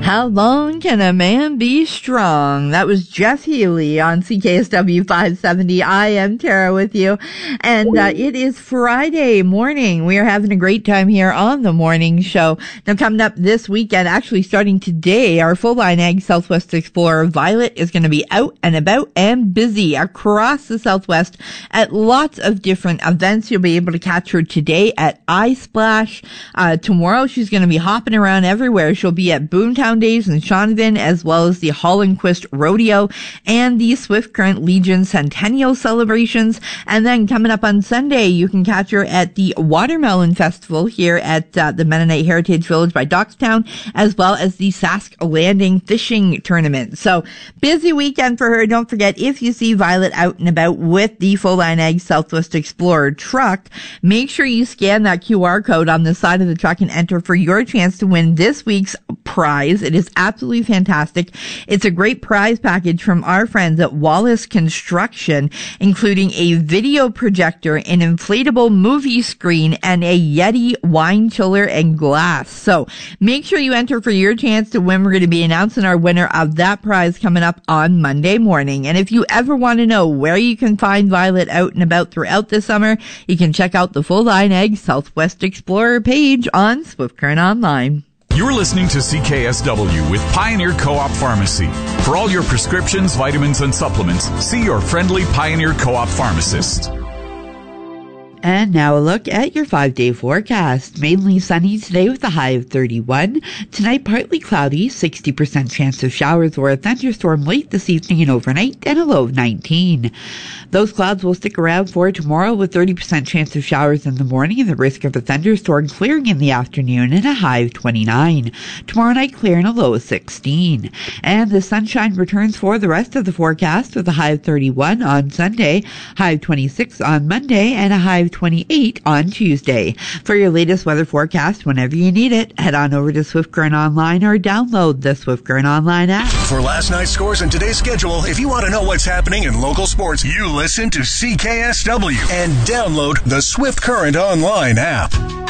How long can a man be strong? That was Jeff Healey on CKSW 570. I am Tara with you. And it is Friday morning. We are having a great time here on the morning show. Now, coming up this weekend, actually starting today, our Full Line Ag Southwest Explorer Violet is going to be out and about and busy across the Southwest at lots of different events. You'll be able to catch her today at iSplash. Tomorrow, she's going to be hopping around everywhere. She'll be at Boomtown Days in Shaunavon, as well as the Hollandquist Rodeo and the Swift Current Legion Centennial celebrations. And then coming up on Sunday, you can catch her at the Watermelon Festival here at the Mennonite Heritage Village by Dockstown, as well as the Sask Landing Fishing Tournament. So busy weekend for her. Don't forget, if you see Violet out and about with the Full Line Ag Southwest Explorer truck, make sure you scan that QR code on the side of the truck and enter for your chance to win this week's prize. It is absolutely fantastic. It's a great prize package from our friends at Wallace Construction, including a video projector, an inflatable movie screen, and a Yeti wine chiller and glass. So make sure you enter for your chance to win. We're going to be announcing our winner of that prize coming up on Monday morning. And if you ever want to know where you can find Violet out and about throughout the summer, you can check out the Full Line Ag Southwest Explorer page on Swift Current Online. You're listening to CKSW with Pioneer Co-op Pharmacy. For all your prescriptions, vitamins, and supplements, see your friendly Pioneer Co-op pharmacist. And now a look at your 5-day forecast. Mainly sunny today with a high of 31. Tonight, partly cloudy, 60% chance of showers or a thunderstorm late this evening and overnight, and a low of 19. Those clouds will stick around for tomorrow with 30% chance of showers in the morning and the risk of a thunderstorm clearing in the afternoon and a high of 29. Tomorrow night, clear and a low of 16. And the sunshine returns for the rest of the forecast with a high of 31 on Sunday, high of 26 on Monday, and a high of 28 on Tuesday. For your latest weather forecast, whenever you need it, head on over to Swift Current Online or download the Swift Current Online app. For last night's scores and today's schedule, if you want to know what's happening in local sports, you listen to CKSW and download the Swift Current Online app.